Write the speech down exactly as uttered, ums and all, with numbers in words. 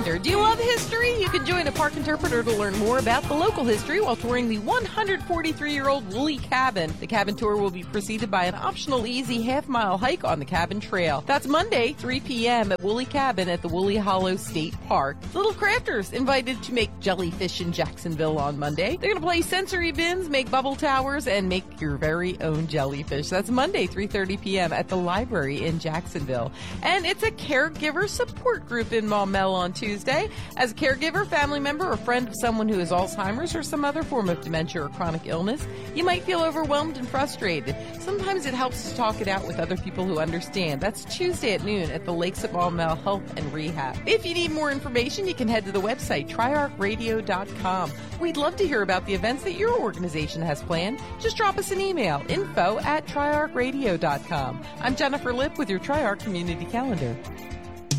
calendar. Do you love history? You can join a park interpreter to learn more about the local history while touring the one hundred forty-three-year-old Woolly Cabin. The cabin tour will be preceded by an optional easy half-mile hike on the cabin trail. That's Monday, three p.m. at Woolly Cabin at the Woolly Hollow State Park. Little Crafters invited to make jellyfish in Jacksonville on Monday. They're going to play sensory bins, make bubble towers, and make your very own jellyfish. That's Monday, three thirty p.m. at the library in Jacksonville. And it's a caregiver support group in Maumelle on Tuesday. As a caregiver, family member, or friend of someone who has Alzheimer's or some other form of dementia or chronic illness, you might feel overwhelmed and frustrated. Sometimes it helps to talk it out with other people who understand. That's Tuesday at noon at the Lakes at Maumelle Health and Rehab. If you need more information, you can head to the website, triarch radio dot com. We'd love to hear about the events that your organization has planned. Just drop us an email, info at triarch radio dot com. I'm Jennifer Lipp with your Triarch Community Calendar.